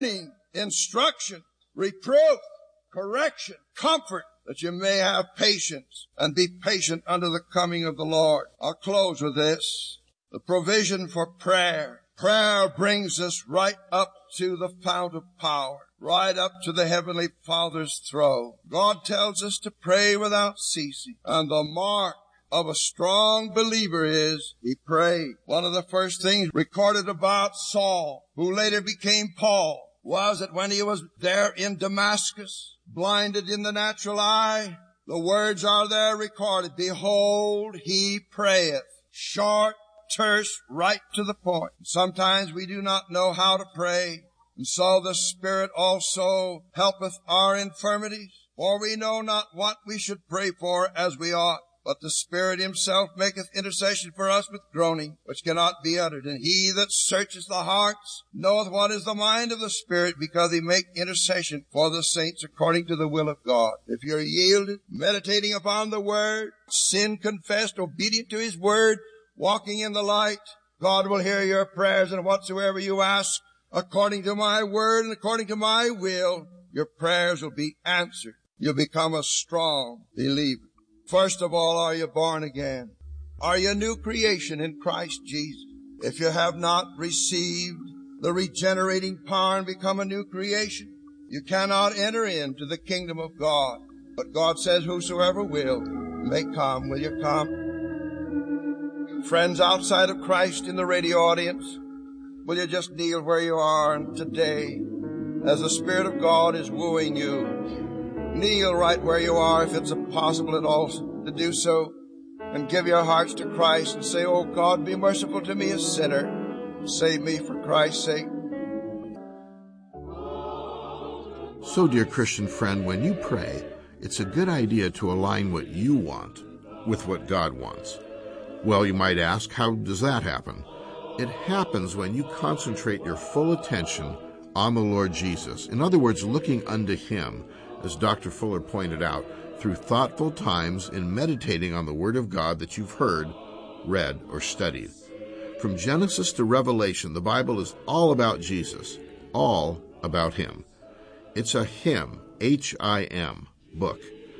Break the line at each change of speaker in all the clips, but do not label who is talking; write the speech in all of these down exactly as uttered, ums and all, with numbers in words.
instruction, reproof, correction, comfort, that you may have patience and be patient unto the coming of the Lord. I'll close with this. The provision for prayer. Prayer brings us right up to the fount of power, right up to the Heavenly Father's throne. God tells us to pray without ceasing, and the mark of a strong believer is he prayed. One of the first things recorded about Saul, who later became Paul, was that when he was there in Damascus, blinded in the natural eye, the words are there recorded, behold, he prayeth. Short, terse, right to the point. Sometimes we do not know how to pray, and so the Spirit also helpeth our infirmities, for we know not what we should pray for as we ought. But the Spirit himself maketh intercession for us with groaning, which cannot be uttered. And he that searcheth the hearts knoweth what is the mind of the Spirit, because he make intercession for the saints according to the will of God. If you're yielded, meditating upon the Word, sin confessed, obedient to his Word, walking in the light, God will hear your prayers, and whatsoever you ask, according to my Word and according to my will, your prayers will be answered. You'll become a strong believer. First of all, are you born again? Are you a new creation in Christ Jesus? If you have not received the regenerating power and become a new creation, you cannot enter into the kingdom of God. But God says, whosoever will may come. Will you come? Friends outside of Christ in the radio audience, will you just kneel where you are? And today, as the Spirit of God is wooing you, kneel right where you are, if it's possible at all to do so, and give your hearts to Christ and say, oh God, be merciful to me, a sinner. Save me for Christ's sake.
So, dear Christian friend, when you pray, it's a good idea to align what you want with what God wants. Well, you might ask, how does that happen? It happens when you concentrate your full attention on the Lord Jesus. In other words, looking unto him, as Doctor Fuller pointed out, through thoughtful times in meditating on the Word of God that you've heard, read, or studied. From Genesis to Revelation, the Bible is all about Jesus, all about him. It's a hymn, H I M, book.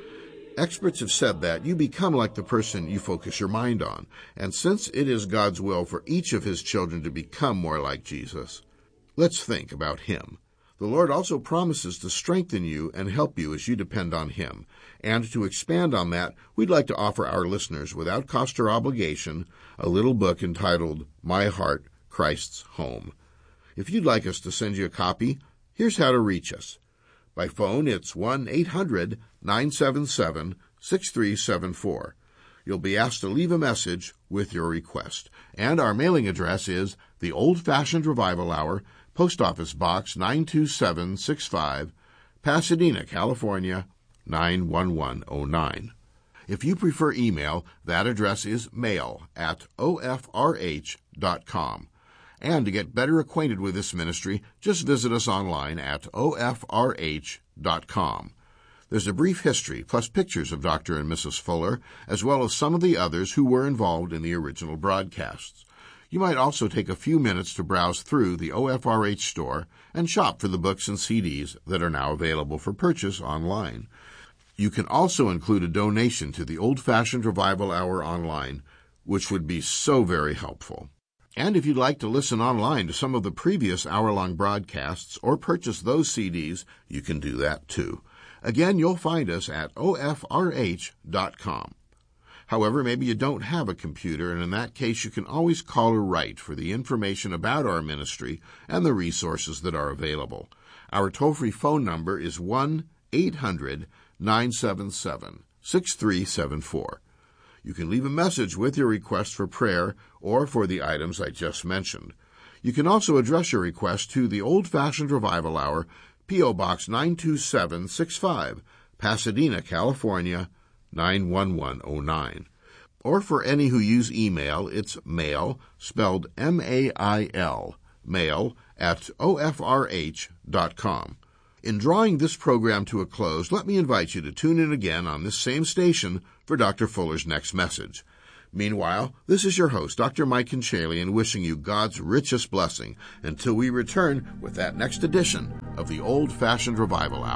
Experts have said that you become like the person you focus your mind on, and since it is God's will for each of his children to become more like Jesus, let's think about him. The Lord also promises to strengthen you and help you as you depend on him. And to expand on that, we'd like to offer our listeners, without cost or obligation, a little book entitled, My Heart, Christ's Home. If you'd like us to send you a copy, here's how to reach us. By phone, it's one eight hundred nine seven seven six three seven four. You'll be asked to leave a message with your request. And our mailing address is the Old-Fashioned Revival Hour, Post Office Box nine two seven six five, Pasadena, California, nine one one oh nine. If you prefer email, that address is mail at O F R H dot com. And to get better acquainted with this ministry, just visit us online at O F R H dot com. There's a brief history, plus pictures of Doctor and Missus Fuller, as well as some of the others who were involved in the original broadcasts. You might also take a few minutes to browse through the O F R H store and shop for the books and C Ds that are now available for purchase online. You can also include a donation to the Old-Fashioned Revival Hour online, which would be so very helpful. And if you'd like to listen online to some of the previous hour-long broadcasts or purchase those C Ds, you can do that too. Again, you'll find us at O F R H dot com. However, maybe you don't have a computer, and in that case you can always call or write for the information about our ministry and the resources that are available. Our toll-free phone number is one eight hundred nine seven seven six three seven four. You can leave a message with your request for prayer or for the items I just mentioned. You can also address your request to the Old-Fashioned Revival Hour, P O. Box nine two seven six five, Pasadena, California, nine one one oh nine. Or for any who use email, it's mail, spelled M A I L, mail at O F R H dot com. In drawing this program to a close, let me invite you to tune in again on this same station for Doctor Fuller's next message. Meanwhile, this is your host, Doctor Mike Conchalian, wishing you God's richest blessing until we return with that next edition of the Old-Fashioned Revival Hour.